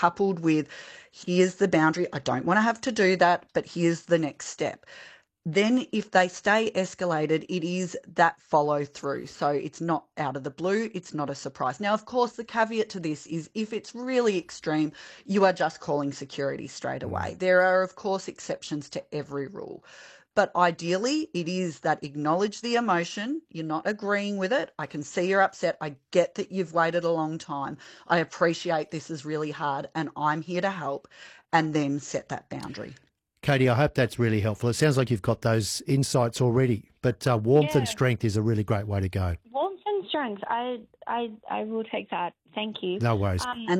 coupled with, here's the boundary. I don't want to have to do that, but here's the next step. Then if they stay escalated, it is that follow through. So it's not out of the blue. It's not a surprise. Now, of course, the caveat to this is if it's really extreme, you are just calling security straight away. There are, of course, exceptions to every rule. But ideally, it is that acknowledge the emotion. You're not agreeing with it. I can see you're upset. I get that you've waited a long time. I appreciate this is really hard and I'm here to help. And then set that boundary. Katie, I hope that's really helpful. It sounds like you've got those insights already, but warmth and strength is a really great way to go. Warmth and strength. I will take that. Thank you. No worries.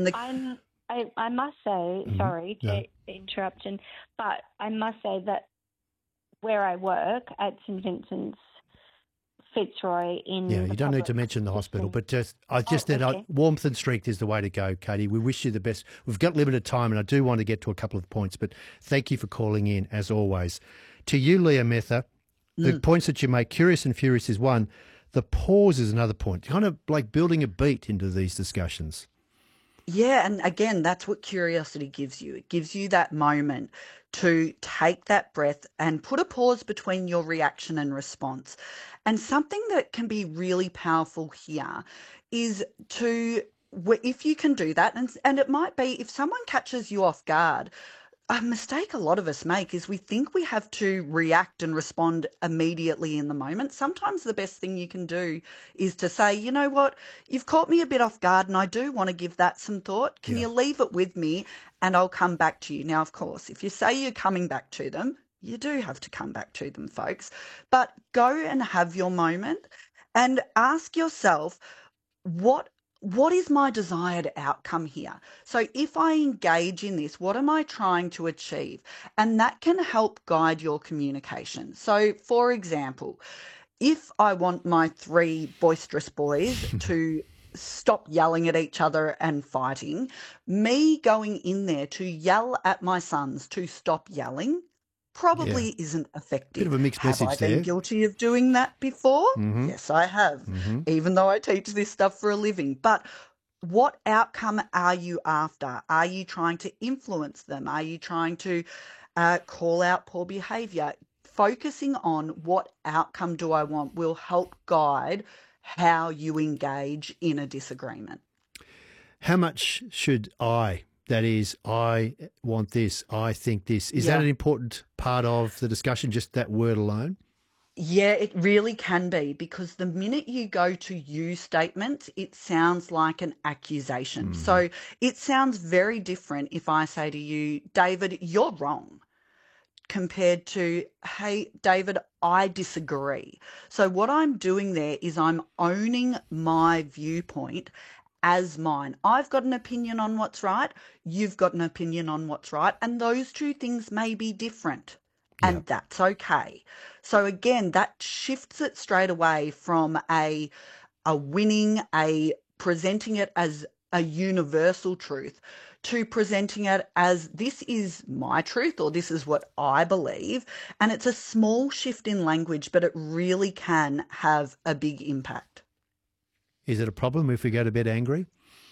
I must say, sorry to interrupt, but I must say that where I work at St Vincent's Fitzroy in you don't need to mention the hospital, but warmth and strength is the way to go, Katie. We wish you the best. We've got limited time and I do want to get to a couple of points, but thank you for calling in as always. To you, Leah Mether, the points that you make, curious and furious is one. The pause is another point, kind of like building a beat into these discussions. Yeah, and again, that's what curiosity gives you. It gives you that moment to take that breath and put a pause between your reaction and response. And something that can be really powerful here is if you can do that, and it might be if someone catches you off guard, a mistake a lot of us make is we think we have to react and respond immediately in the moment. Sometimes the best thing you can do is to say, you know what, you've caught me a bit off guard and I do want to give that some thought. Can you leave it with me and I'll come back to you? Now, of course, if you say you're coming back to them, you do have to come back to them, folks. But go and have your moment and ask yourself, what is my desired outcome here? So if I engage in this, what am I trying to achieve? And that can help guide your communication. So, for example, if I want my 3 boisterous boys to stop yelling at each other and fighting, me going in there to yell at my sons to stop yelling probably isn't effective. Bit of a mixed message there. Have I been guilty of doing that before? Yes, I have, even though I teach this stuff for a living. But what outcome are you after? Are you trying to influence them? Are you trying to call out poor behaviour? Focusing on what outcome do I want will help guide how you engage in a disagreement. How much should that is, I want this, I think this. Is that an important part of the discussion, just that word alone? Yeah, it really can be, because the minute you go to you statements, it sounds like an accusation. So it sounds very different if I say to you, David, you're wrong, compared to, hey, David, I disagree. So what I'm doing there is I'm owning my viewpoint as mine. I've got an opinion on what's right. You've got an opinion on what's right. And those two things may be different. And that's okay. So again, that shifts it straight away from a winning, presenting it as a universal truth, to presenting it as this is my truth or this is what I believe. And it's a small shift in language, but it really can have a big impact. Is it a problem if we go to bed angry?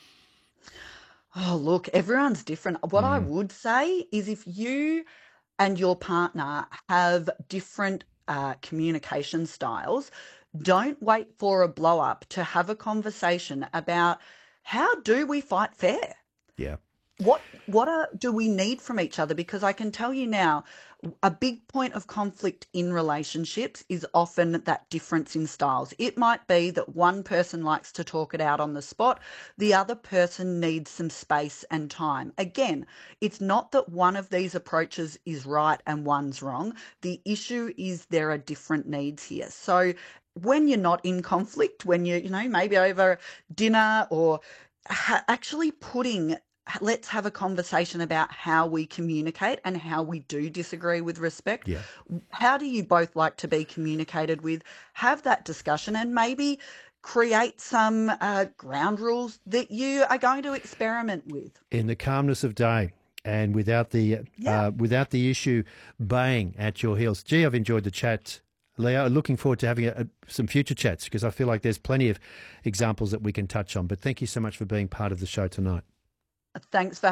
Oh, look, everyone's different. What I would say is if you and your partner have different communication styles, don't wait for a blow up to have a conversation about how do we fight fair? Yeah. What do we need from each other? Because I can tell you now, a big point of conflict in relationships is often that difference in styles. It might be that one person likes to talk it out on the spot, the other person needs some space and time. Again, it's not that one of these approaches is right and one's wrong. The issue is there are different needs here. So when you're not in conflict, when you maybe over dinner or actually let's have a conversation about how we communicate and how we do disagree with respect. Yeah. How do you both like to be communicated with? Have that discussion and maybe create some ground rules that you are going to experiment with. In the calmness of day and without the issue baying at your heels. Gee, I've enjoyed the chat, Leah. Looking forward to having some future chats, because I feel like there's plenty of examples that we can touch on. But thank you so much for being part of the show tonight. Thanks for